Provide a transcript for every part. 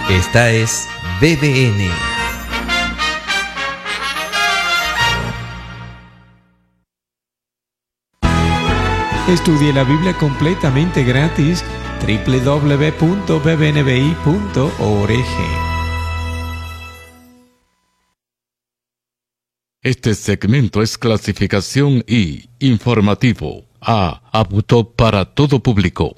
Esta es BBN. Estudie la Biblia completamente gratis. www.bbnbi.org. Este segmento es clasificación I, informativo, A, apto para todo público.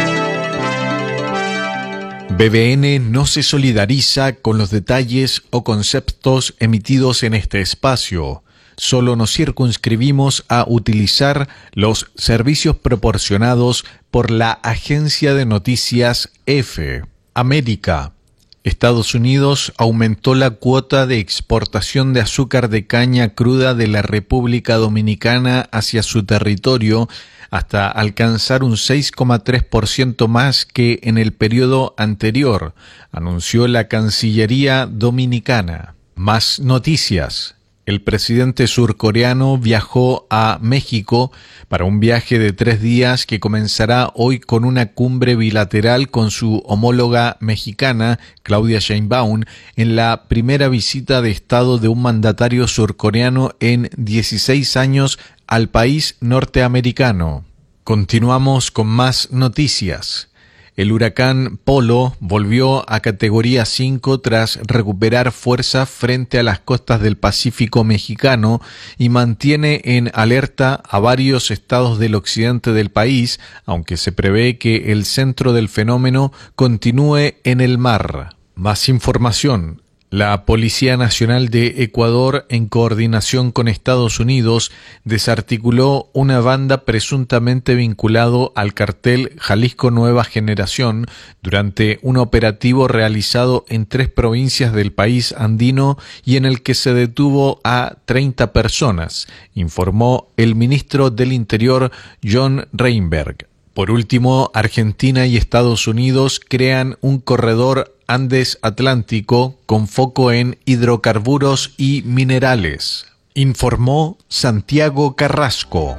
BBN no se solidariza con los detalles o conceptos emitidos en este espacio. Solo nos circunscribimos a utilizar los servicios proporcionados por la agencia de noticias EFE. América. Estados Unidos aumentó la cuota de exportación de azúcar de caña cruda de la República Dominicana hacia su territorio hasta alcanzar un 6,3% más que en el periodo anterior, anunció la Cancillería Dominicana. Más noticias. El presidente surcoreano viajó a México para un viaje de 3 días que comenzará hoy con una cumbre bilateral con su homóloga mexicana, Claudia Sheinbaum, en la primera visita de Estado de un mandatario surcoreano en 16 años al país norteamericano. Continuamos con más noticias. El huracán Polo volvió a categoría 5 tras recuperar fuerza frente a las costas del Pacífico mexicano y mantiene en alerta a varios estados del occidente del país, aunque se prevé que el centro del fenómeno continúe en el mar. Más información. La Policía Nacional de Ecuador, en coordinación con Estados Unidos, desarticuló una banda presuntamente vinculado al cartel Jalisco Nueva Generación durante un operativo realizado en 3 provincias del país andino y en el que se detuvo a 30 personas, informó el ministro del Interior, John Reinberg. Por último, Argentina y Estados Unidos crean un corredor Andes-Atlántico con foco en hidrocarburos y minerales, informó Santiago Carrasco.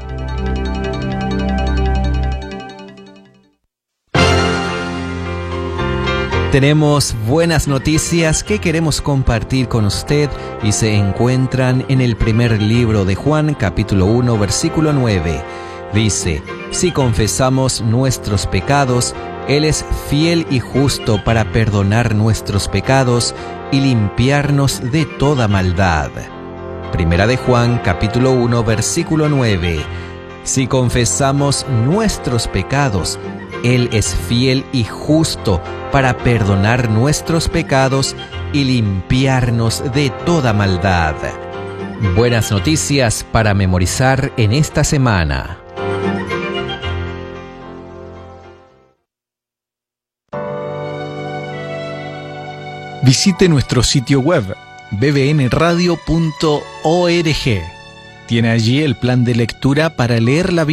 Tenemos buenas noticias que queremos compartir con usted y se encuentran en el primer libro de Juan, capítulo 1, versículo 9. Dice: si confesamos nuestros pecados, Él es fiel y justo para perdonar nuestros pecados y limpiarnos de toda maldad. Primera de Juan, capítulo 1, versículo 9. Si confesamos nuestros pecados, Él es fiel y justo para perdonar nuestros pecados y limpiarnos de toda maldad. Buenas noticias para memorizar en esta semana. Visite nuestro sitio web bbnradio.org. Tiene allí el plan de lectura para leer la Biblia